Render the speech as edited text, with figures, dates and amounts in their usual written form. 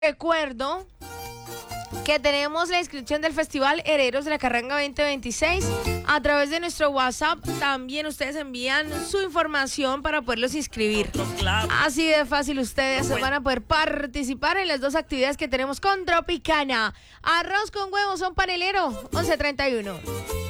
Recuerdo que tenemos la inscripción del Festival Herederos de la Carranga 2026 a través de nuestro WhatsApp. También ustedes envían su información para poderlos inscribir. Así de fácil ustedes van a poder participar en las dos actividades que tenemos con Tropicana. Arroz con huevos, son panelero, 11:31.